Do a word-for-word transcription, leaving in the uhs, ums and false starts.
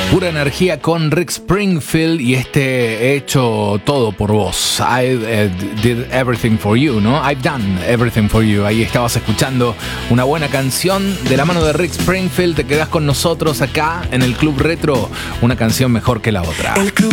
Pura energía con Rick Springfield y este he hecho todo por vos. I uh, did everything for you, ¿no? I've done everything for you. Ahí estabas escuchando una buena canción de la mano de Rick Springfield. Te quedás con nosotros acá en el Club Retro. Una canción mejor que la otra.